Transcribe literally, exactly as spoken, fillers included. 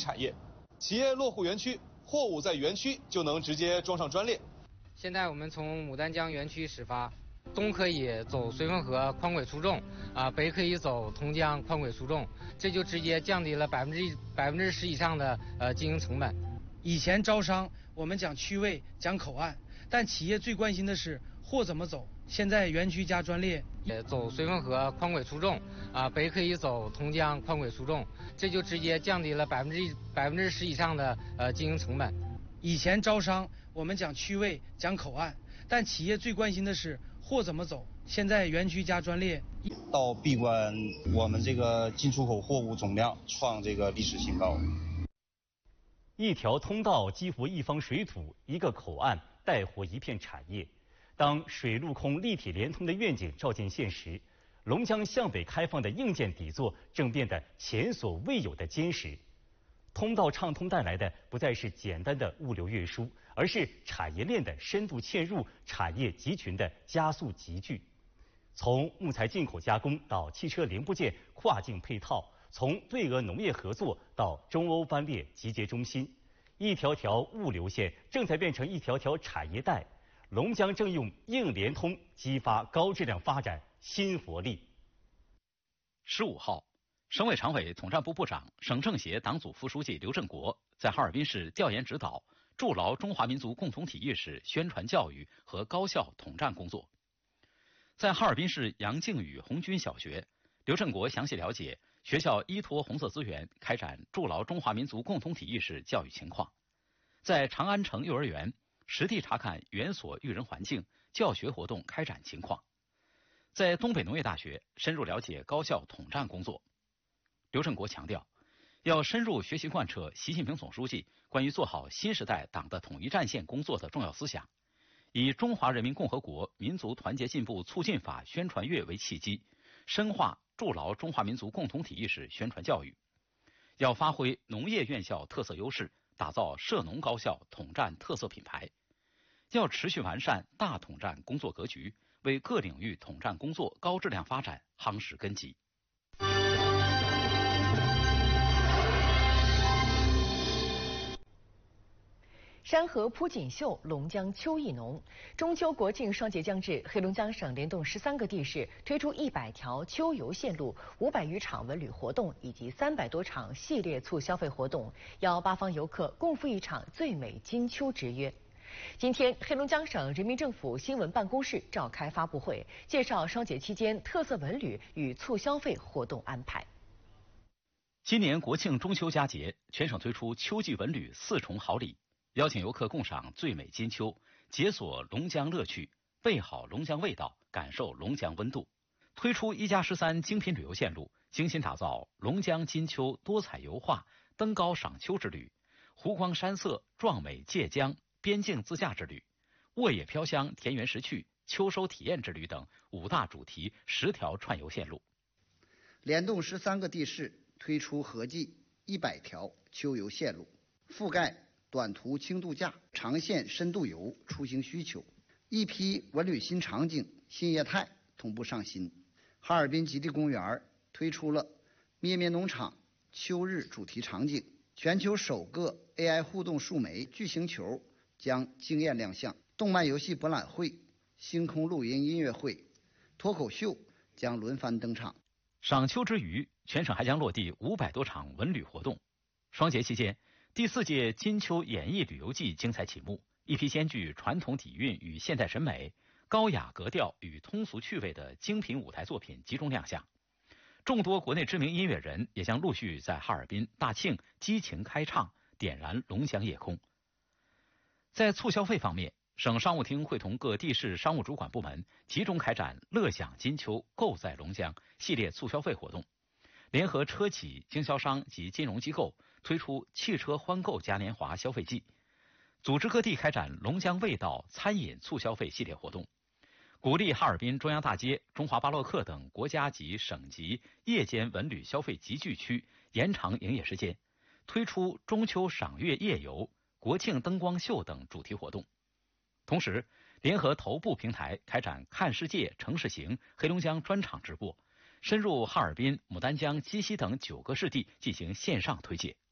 产业。企业落户园区，货物在园区就能直接装上专列。 现在我们从牡丹江园区始发，东可以走绥芬河宽轨输送，啊，北可以走同江宽轨输送，这就直接降低了百分之百分之十以上的呃经营成本。 以前招商我们讲区位讲口岸，但企业最关心的是货怎么走。现在园区加专列， 也走绥芬河宽轨输送，啊，北可以走同江宽轨输送，这就直接降低了百分之百分之十以上的呃经营成本。 以前招商我们讲区位讲口岸，但企业最关心的是货怎么走。现在园区加专列， 到闭关，我们这个进出口货物总量创这个历史新高。 一条通道激活一方水土，一个口岸带活一片产业。当水陆空立体连通的愿景照见现实，龙江向北开放的硬件底座正变得前所未有的坚实。通道畅通带来的不再是简单的物流运输，而是产业链的深度嵌入、产业集群的加速集聚。从木材进口加工到汽车零部件跨境配套，从对俄农业合作到中欧班列集结中心，一条条物流线正在变成一条条产业带。龙江正用硬联通激发高质量发展新活力。 十五号，省委常委统战部部长、省政协党组副书记刘振国在哈尔滨市调研指导筑牢中华民族共同体意识宣传教育和高校统战工作。在哈尔滨市杨靖宇红军小学，刘振国详细了解学校依托红色资源开展筑牢中华民族共同体意识教育情况。在长安城幼儿园，实地查看园所育人环境、教学活动开展情况。在东北农业大学深入了解高校统战工作。刘振国强调，要深入学习贯彻习近平总书记关于做好新时代党的统一战线工作的重要思想，以《中华人民共和国民族团结进步促进法》宣传月为契机，深化筑牢中华民族共同体意识宣传教育。要发挥农业院校特色优势，打造涉农高校统战特色品牌。要持续完善大统战工作格局，为各领域统战工作高质量发展夯实根基。 山河铺锦绣，龙江秋意浓。中秋国庆双节将至，黑龙江省联动十三个地市推出一百条秋游线路、五百余场文旅活动以及三百多场系列促消费活动，邀八方游客共赴一场最美金秋之约。今天，黑龙江省人民政府新闻办公室召开发布会，介绍双节期间特色文旅与促消费活动安排。 今年国庆中秋佳节，全省推出秋季文旅四重好礼，邀请游客共赏最美金秋，解锁龙江乐趣，备好龙江味道，感受龙江温度。推出一加十三精品旅游线路，精心打造龙江金秋多彩油画、登高赏秋之旅、湖光山色壮美借江边境自驾之旅、沃野飘香田园识趣秋收体验之旅等五大主题十条串游线路。 联动十三个地市推出合计一百条秋游线路，覆盖短途轻度假、长线深度游出行需求。一批文旅新场景、新业态同步上新。哈尔滨极地公园推出了咩咩农场秋日主题场景，全球首个 A I 互动树莓巨型球将惊艳亮相，动漫游戏博览会、星空露营音乐会、脱口秀将轮番登场。 赏秋之余，全省还将落地五百多场文旅活动。双节期间，第四届金秋演艺旅游季精彩启幕，一批兼具传统底蕴与现代审美、高雅格调与通俗趣味的精品舞台作品集中亮相。众多国内知名音乐人也将陆续在哈尔滨、大庆激情开唱，点燃龙江夜空。在促消费方面，省商务厅会同各地市商务主管部门集中开展乐享金秋购在龙江系列促消费活动，联合车企、经销商及金融机构推出汽车欢购嘉年华消费季，组织各地开展龙江味道餐饮促消费系列活动，鼓励哈尔滨中央大街、中华巴洛克等国家级、省级夜间文旅消费集聚区延长营业时间，推出中秋赏月夜游、国庆灯光秀等主题活动。同时，联合头部平台开展看世界城市行黑龙江专场直播，深入哈尔滨、牡丹江、鸡西等九个市地进行线上推介。